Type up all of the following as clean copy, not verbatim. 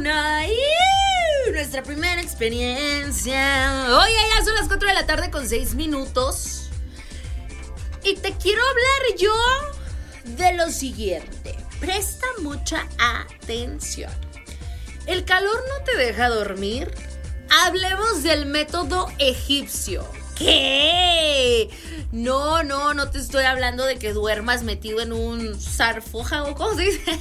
vacuna. Nuestra primera experiencia. Oye, ya son las 4 de la tarde con 6 minutos. Y te quiero hablar yo de lo siguiente. Presta mucha atención. ¿El calor no te deja dormir? Hablemos del método egipcio. ¿Qué? No te estoy hablando de que duermas metido en un sarcófago. ¿Cómo se dice?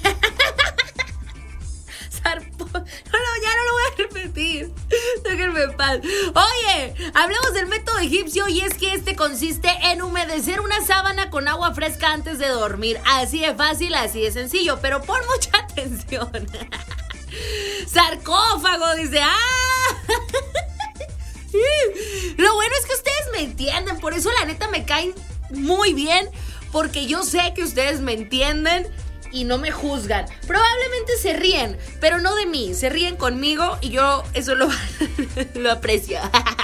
Ya no lo voy a repetir. Déjenme en paz. Oye, hablemos del método egipcio y es que este consiste en humedecer una sábana con agua fresca antes de dormir. Así de fácil, así de sencillo, pero pon mucha atención. Sarcófago, dice. Lo bueno es que ustedes me entienden, por eso la neta me caen muy bien, porque yo sé que ustedes me entienden y no me juzgan. Probablemente se ríen, pero no de mí, se ríen conmigo y yo eso lo aprecio.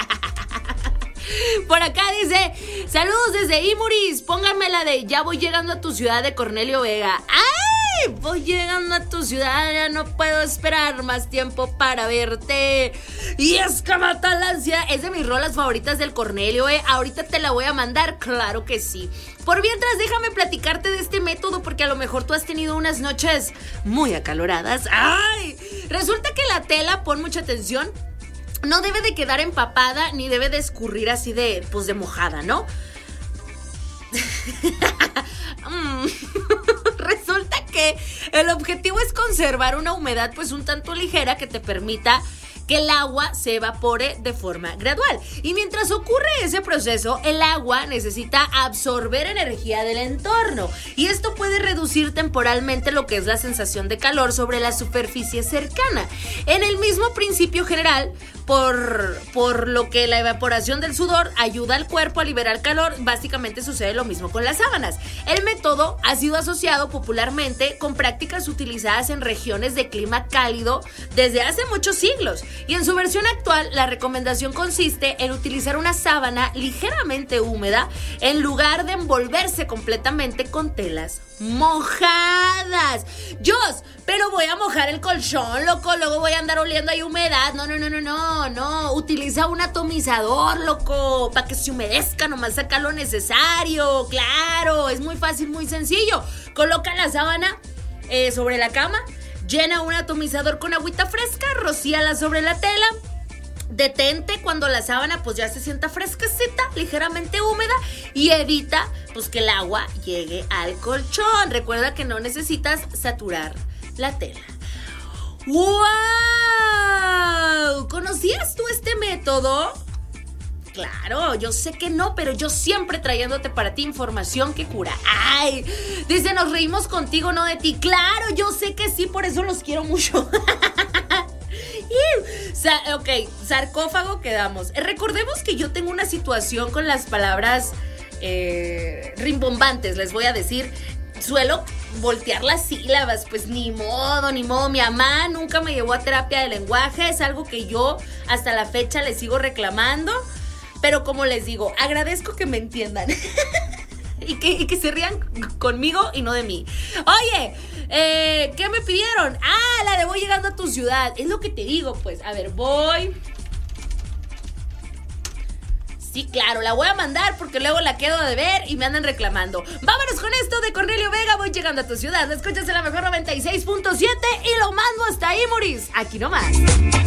Por acá dice: saludos desde Imuris, pónganme la de Ya voy llegando a tu ciudad de Cornelio Vega. ¡Ay! Voy llegando a tu ciudad, ya no puedo esperar más tiempo para verte. Y es que mata la ansia. Es de mis rolas favoritas del Cornelio, ahorita te la voy a mandar, claro que sí. Por mientras, déjame platicarte de este método, porque a lo mejor tú has tenido unas noches muy acaloradas. ¡Ay! Resulta que la tela, pon mucha atención, no debe de quedar empapada ni debe de escurrir así de mojada, ¿no? Resulta que el objetivo es conservar una humedad pues un tanto ligera que te permita que el agua se evapore de forma gradual. Y mientras ocurre ese proceso, el agua necesita absorber energía del entorno. Y esto puede reducir temporalmente lo que es la sensación de calor sobre la superficie cercana. En el mismo principio general, por lo que la evaporación del sudor ayuda al cuerpo a liberar calor, básicamente sucede lo mismo con las sábanas. El método ha sido asociado popularmente con prácticas utilizadas en regiones de clima cálido desde hace muchos siglos. Y en su versión actual, la recomendación consiste en utilizar una sábana ligeramente húmeda en lugar de envolverse completamente con telas mojadas. Pero voy a mojar el colchón, loco, luego voy a andar oliendo ahí humedad. No, utiliza un atomizador, loco, para que se humedezca, nomás saca lo necesario. Claro, es muy fácil, muy sencillo. Coloca la sábana sobre la cama, llena un atomizador con agüita fresca, rocíala sobre la tela. Detente cuando la sábana pues ya se sienta fresquecita, ligeramente húmeda, y evita pues que el agua llegue al colchón. Recuerda que no necesitas saturar la tela. ¡Wow! ¿Conocías tú este método? Claro, yo sé que no, pero yo siempre trayéndote para ti información que cura. ¡Ay! Dice, nos reímos contigo, no de ti. Claro, yo sé que sí, por eso los quiero mucho. Ok, sarcófago quedamos. Recordemos que yo tengo una situación con las palabras rimbombantes, les voy a decir. Suelo voltear las sílabas, pues ni modo. Mi mamá nunca me llevó a terapia de lenguaje, es algo que yo hasta la fecha le sigo reclamando. Pero como les digo, agradezco que me entiendan. y que se rían conmigo y no de mí. Oye, ¿qué me pidieron? La de voy llegando a tu ciudad. Es lo que te digo, pues. A ver, voy. Sí, claro, la voy a mandar porque luego la quedo de ver y me andan reclamando. Vámonos con esto de Cornelio Vega, voy llegando a tu ciudad. Escuchas en la mejor 96.7 y lo mando hasta Imuris. Aquí nomás.